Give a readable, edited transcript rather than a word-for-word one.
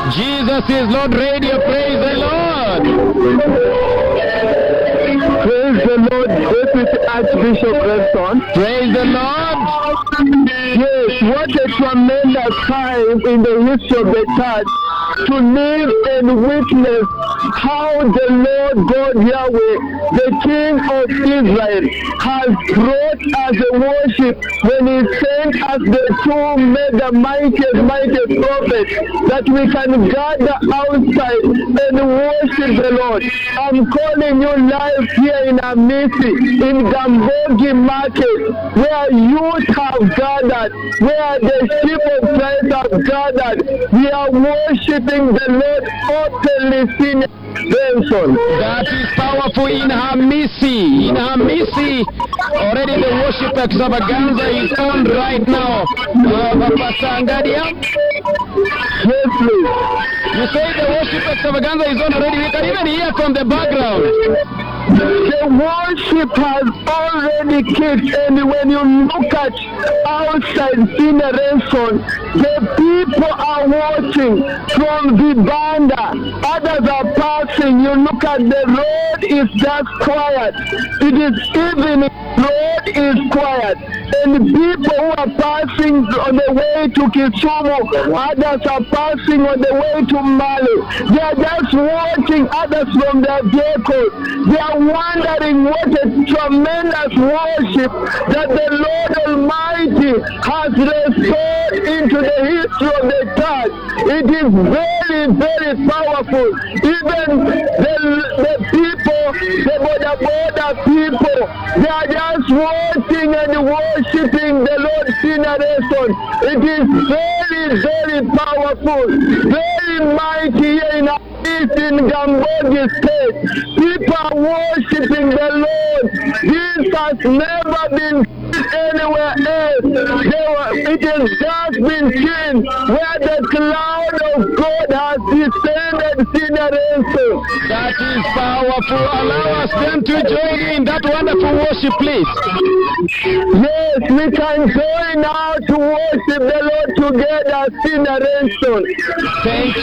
Jesus is Lord Radio. Praise the Lord. Praise the Lord, Deputy Archbishop Redson. Praise the Lord. Yes, what a tremendous time in the history of the church to live and witness how the Lord God Yahweh, the King of Israel, has brought us a worship when He sent us the two mega mighty prophets, that we can gather outside and worship the Lord. I'm calling you live here in Amisi, in Gambogi Market, where youth have gathered, where the sheep of Christ have gathered. We are worshiping the Lord openly, seen Benson. That is powerful in Hamisi. In Hamisi, already the worship extravaganza is on right now. Pastor Angadia? Yes, please. You say the worship extravaganza is on already. We can even hear from the background. The worship has already kicked, and when you look at outside Cineration, the people are watching from Vibanda. Others are passing. You look at the road is just quiet. It is evening. Road is quiet, and people who are passing on the way to Kisumu, others are passing on the way to Mali. They are just watching others from their vehicles. They are wondering what a tremendous worship that the Lord Almighty has restored into the history of the church. It is very, very powerful. Even the people, the border people, they are just watching and worshiping the Lord Cineration. It is very, very powerful, very mighty here in Gambogi State. People are worshiping the Lord. This has never been anywhere else. It has just been seen where the cloud of God has descended Cineration. That is powerful. Allow us then to join in that wonderful worship, please. Yes, we can join now to worship the Lord together, Cineration. Thank you.